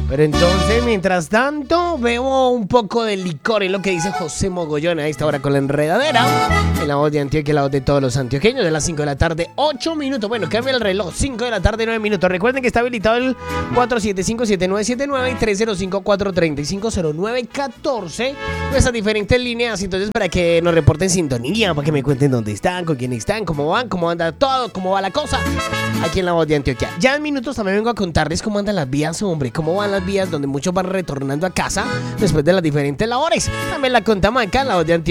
Pero entonces, mientras tanto, veo un poco de licor, es lo que dice José Mogollón a esta hora con la enredadera. En la voz de Antioquia, la voz de todos los antioqueños, de las 5 de la tarde, 8 minutos. Bueno, cambia el reloj, 5 de la tarde, 9 minutos. Recuerden que está habilitado el 475-7979 y 305-435-0914. Nuestras diferentes líneas, entonces, para que nos reporten sintonía, para que me cuenten dónde están, con quién están, cómo van, cómo anda todo, cómo va la cosa. Aquí en la voz de Antioquia. Ya en minutos también vengo a contarles cómo andan las vías, hombre, cómo van las vías donde muchos van retornando a casa después de las diferentes labores. También la contamos acá en la voz de Antioquia.